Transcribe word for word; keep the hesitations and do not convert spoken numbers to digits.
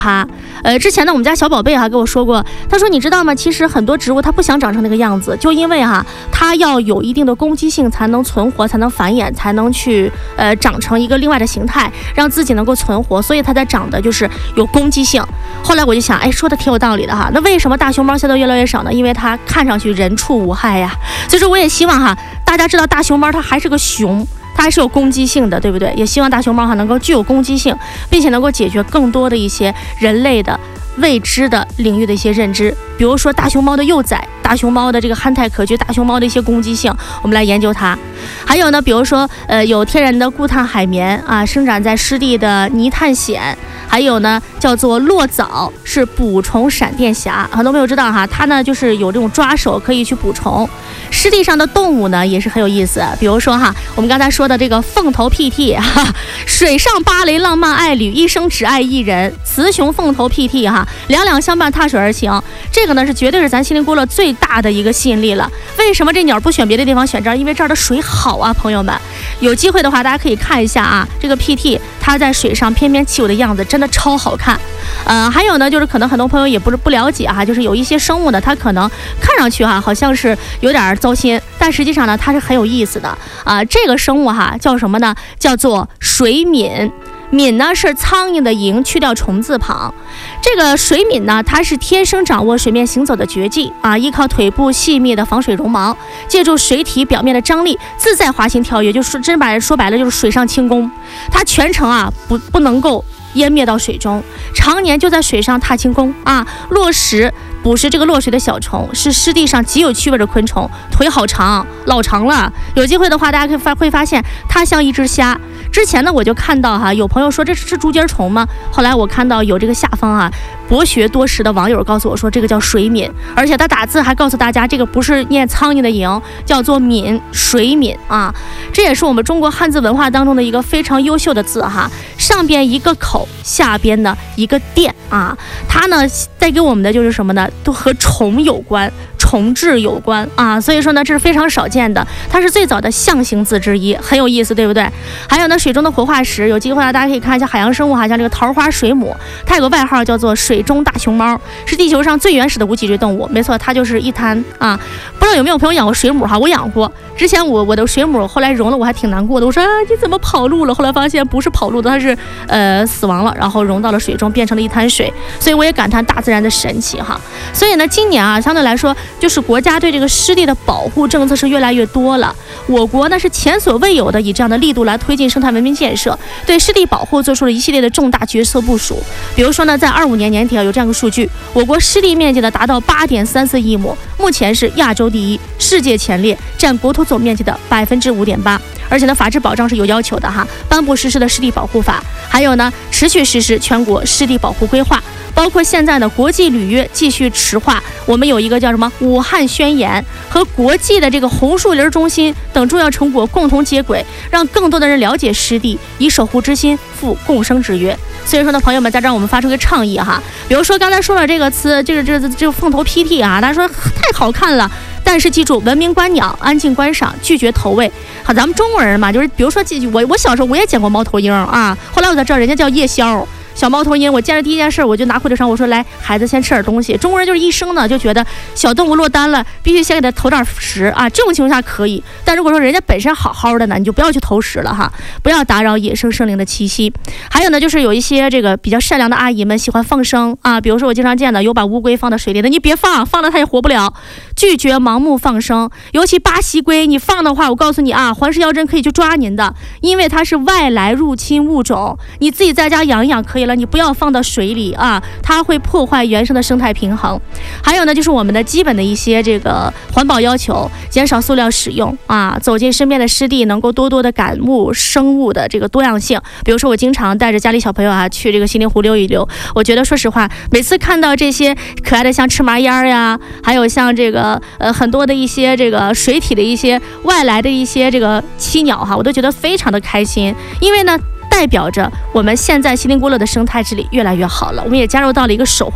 它，呃，之前呢，我们家小宝贝哈、啊、跟我说过，他说你知道吗？其实很多植物它不想长成那个样子，就因为哈、啊，它要有一定的攻击性才能存活，才能繁衍，才能去呃长成一个另外的形态，让自己能够存活，所以它才长得就是有攻击性。后来我就想，哎，说的挺有道理的哈。那为什么大熊猫现在越来越少呢？因为它看上去人畜无害呀。所以说，我也希望哈，大家知道大熊猫它还是个熊。它还是有攻击性的，对不对？也希望大熊猫哈能够具有攻击性，并且能够解决更多的一些人类的未知的领域的一些认知，比如说大熊猫的幼崽，大熊猫的这个憨态可掬，大熊猫的一些攻击性，我们来研究它。还有呢，比如说呃有天然的固碳海绵啊，生长在湿地的泥炭藓，还有呢叫做落藻，是捕虫闪电侠，很多朋友知道哈，它呢就是有这种抓手可以去捕虫。湿地上的动物呢也是很有意思，比如说哈，我们刚才说的这个凤头屁涕哈，水上芭蕾浪漫爱侣，一生只爱一人，雌雄凤头屁涕哈，两两相伴踏水而行。这个呢是绝对是咱锡林郭勒最大的一个吸引力了。为什么这鸟不选别的地方，选这儿？因为这儿的水好啊，朋友们，有机会的话大家可以看一下啊，这个屁涕它在水上翩翩起舞的样子真的超好看。呃，还有呢，就是可能很多朋友也不是不了解哈，就是有一些生物呢，它可能看上去哈好像是有点糟心，但实际上呢，它是很有意思的啊、呃。这个生物哈叫什么呢？叫做水敏。敏呢是苍蝇的蝇去掉虫字旁，这个水敏呢，它是天生掌握水面行走的绝技啊，依靠腿部细密的防水绒毛，借助水体表面的张力，自在滑行跳跃，就是真白说白了就是水上轻功。它全程啊不不能够湮灭到水中，常年就在水上踏轻功啊，落石捕食这个落水的小虫，是湿地上极有趣味的昆虫，腿好长，老长了。有机会的话，大家可以发会发现它像一只虾。之前呢，我就看到哈，有朋友说这是竹节虫吗？后来我看到有这个下方啊，博学多识的网友告诉我说，这个叫水敏，而且他打字还告诉大家，这个不是念苍蝇的蝇，叫做敏，水敏啊。这也是我们中国汉字文化当中的一个非常优秀的字哈，上边一个口，下边呢一个店啊。它呢带给我们的就是什么呢？都和虫有关，虫豸有关啊。所以说呢，这是非常少见的，它是最早的象形字之一，很有意思，对不对？还有呢，水中的活化石，有机会啊，大家可以看一下海洋生物哈，像这个桃花水母，它有个外号叫做水中大熊猫，是地球上最原始的无脊椎动物。没错，它就是一滩啊。不知道有没有朋友养过水母哈？我养过。之前我我的水母后来融了，我还挺难过的。我说啊，你怎么跑路了？后来发现不是跑路的，它是呃死亡了，然后融到了水中，变成了一滩水。所以我也感叹大自然的神奇哈。所以呢，今年啊，相对来说，就是国家对这个湿地的保护政策是越来越多了。我国呢是前所未有的以这样的力度来推进生态文明建设，对湿地保护做出了一系列的重大决策部署。比如说呢，在二五年年底啊，有这样的数据，我国湿地面积呢达到八点三四亿亩，目前是亚洲第一，世界前列，占国土总面积的百分之五点八。而且呢，法制保障是有要求的哈，颁布实施的湿地保护法，还有呢，持续实施全国湿地保护规划。包括现在的国际履约继续迟化，我们有一个叫什么武汉宣言，和国际的这个红树林中心等重要成果共同接轨，让更多的人了解湿地，以守护之心赴共生之约。所以说呢，朋友们，在这儿我们发出个倡议哈，比如说刚才说了这个词，这个这个这个凤头屁涕啊，大家说太好看了，但是记住，文明观鸟，安静观赏，拒绝投喂。好，咱们中国人嘛，就是比如说我我小时候我也捡过猫头鹰啊，后来我才知道人家叫夜宵。小猫头鹰，我见着第一件事我就拿回来上，我说来，孩子先吃点东西。中国人就是一生呢就觉得小动物落单了，必须先给它投点食啊，这种情况下可以。但如果说人家本身好好的呢，你就不要去投食了哈，不要打扰野生生灵的栖息。还有呢，就是有一些这个比较善良的阿姨们喜欢放生啊，比如说我经常见的有把乌龟放到水里的，你别放，放了它也活不了。拒绝盲目放生，尤其巴西龟，你放的话，我告诉你啊，环视妖针可以去抓您的，因为它是外来入侵物种，你自己在家养一养可以了。你不要放到水里啊，它会破坏原生的生态平衡。还有呢，就是我们的基本的一些这个环保要求，减少塑料使用啊，走进身边的湿地，能够多多的感悟生物的这个多样性。比如说，我经常带着家里小朋友啊去这个西宁湖溜一溜，我觉得说实话，每次看到这些可爱的像赤麻烟呀，还有像这个呃很多的一些这个水体的一些外来的一些这个栖鸟哈，我都觉得非常的开心，因为呢，代表着我们现在锡林郭勒的生态治理越来越好了，我们也加入到了一个守护